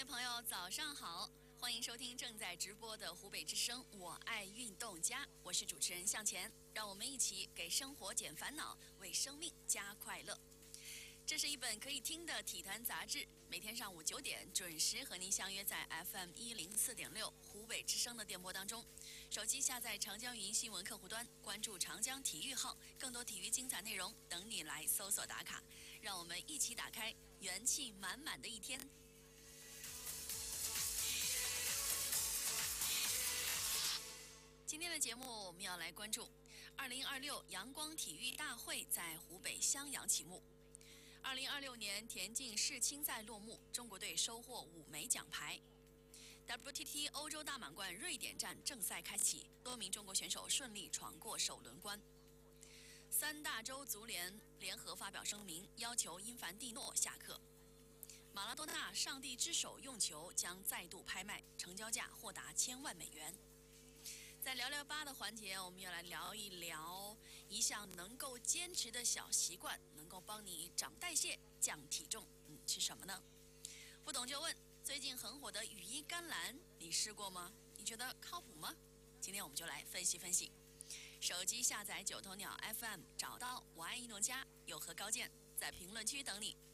位朋友，早上好，欢迎收听正在直播的湖北之声我爱运动家，我是主持人向前，让我们一起给生活减烦恼，为生命加快乐。这是一本可以听的体坛杂志，每天上午9点准时和您相约在 FM104.6湖北之声的电波当中。手机下载长江语音新闻客户端，关注长江体育号，更多体育精彩内容等你来搜索打卡。让我们一起打开元气满满的一天。今天的节目我们要来关注2026阳光体育大会在湖北襄阳启幕。2026年田径世青赛落幕，中国队收获5枚奖牌。WTT 欧洲大满贯瑞典站正赛开启，多名中国选手顺利闯过首轮关。3大洲足联联合发表声明，要求因凡蒂诺下课。马拉多纳上帝之手用球将再度拍卖，成交价或达1000万美元。在聊聊吧的环节，我们要来聊一聊一项能够坚持的小习惯，能够帮你长代谢、降体重。是什么呢？不懂就问。最近很火的羽衣甘蓝，你试过吗？你觉得靠谱吗？今天我们就来分析分析。手机下载9头鸟 FM， 找到我爱运动家，有何高见，在评论区等你。